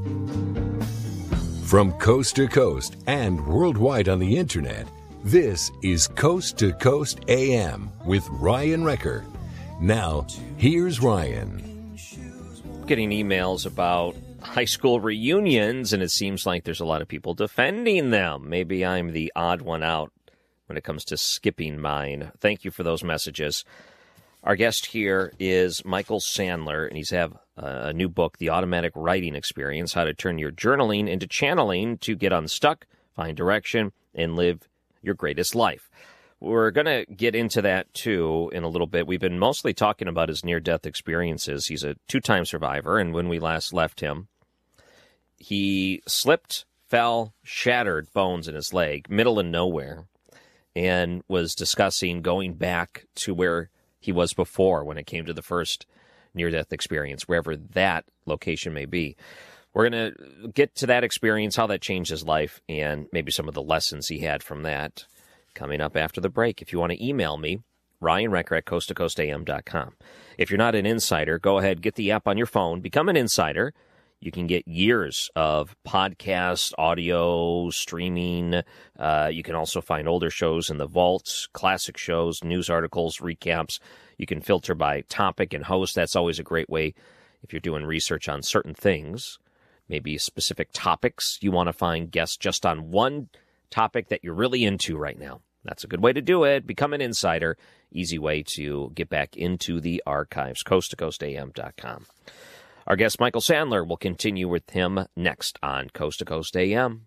From coast to coast and worldwide on the internet, this is Coast to Coast AM with Ryan Wrecker. Now, here's Ryan. Getting emails about high school reunions, and it seems like there's a lot of people defending them. Maybe I'm the odd one out when it comes to skipping mine. Thank you for those messages. Our guest here is Michael Sandler, and he's have a new book, The Automatic Writing Experience, How to Turn Your Journaling into Channeling to Get Unstuck, Find Direction, and Live Your Greatest Life. We're going to get into that, too, in a little bit. We've been mostly talking about his near-death experiences. He's a two-time survivor, and when we last left him, he slipped, fell, shattered bones in his leg, middle of nowhere, and was discussing going back to where he was before when it came to the first near-death experience, wherever that location may be. We're going to get to that experience, how that changed his life, and maybe some of the lessons he had from that coming up after the break. If you want to email me, Ryan Wrecker at coasttocoastam.com. If you're not an insider, go ahead, get the app on your phone, become an insider. You can get years of podcast, audio, streaming. You can also find older shows in the vaults, classic shows, news articles, recaps. You can filter by topic and host. That's always a great way if you're doing research on certain things, maybe specific topics. You want to find guests just on one topic that you're really into right now. That's a good way to do it. Become an insider. Easy way to get back into the archives. coasttocoastam.com. Our guest, Michael Sandler, will continue with him next on Coast to Coast AM.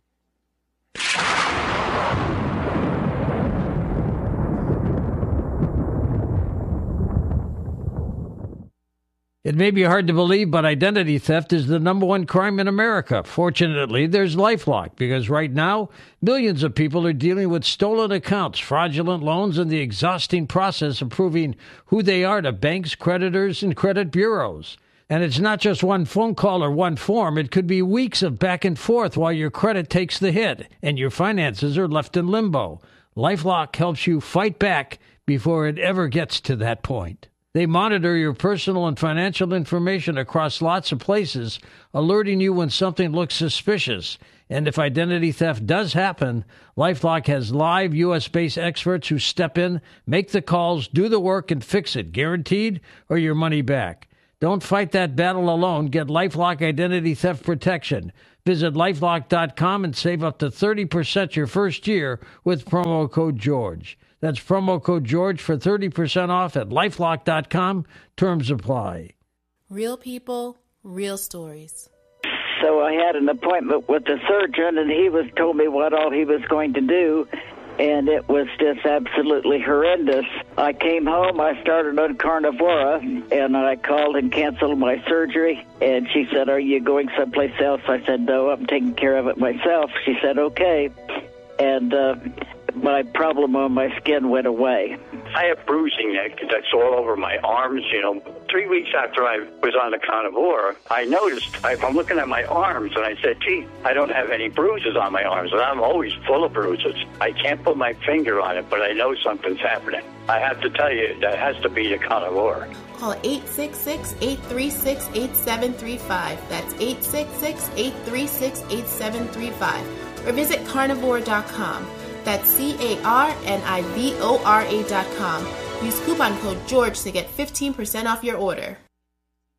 It may be hard to believe, but identity theft is the number one crime in America. Fortunately, there's LifeLock, because right now, millions of people are dealing with stolen accounts, fraudulent loans, and the exhausting process of proving who they are to banks, creditors, and credit bureaus. And it's not just one phone call or one form. It could be weeks of back and forth while your credit takes the hit and your finances are left in limbo. LifeLock helps you fight back before it ever gets to that point. They monitor your personal and financial information across lots of places, alerting you when something looks suspicious. And if identity theft does happen, LifeLock has live U.S.-based experts who step in, make the calls, do the work, and fix it, guaranteed, or your money back. Don't fight that battle alone. Get LifeLock Identity Theft Protection. Visit LifeLock.com and save up to 30% your first year with promo code GEORGE. That's promo code GEORGE for 30% off at LifeLock.com. Terms apply. Real people, real stories. So I had an appointment with the surgeon, and he told me what all he was going to do. And it was just absolutely horrendous. I came home, I started on Carnivora, and I called and canceled my surgery. And she said, "Are you going someplace else?" I said, "No, I'm taking care of it myself." She said, "Okay." And my problem on my skin went away. I have bruising that's all over my arms, 3 weeks after I was on the Carnivora, I noticed, I'm looking at my arms, and I said, gee, I don't have any bruises on my arms, and I'm always full of bruises. I can't put my finger on it, but I know something's happening. I have to tell you, that has to be the Carnivora. Call 866-836-8735. That's 866-836-8735. Or visit carnivora.com. That's CARNIVORA.com. Use coupon code GEORGE to get 15% off your order.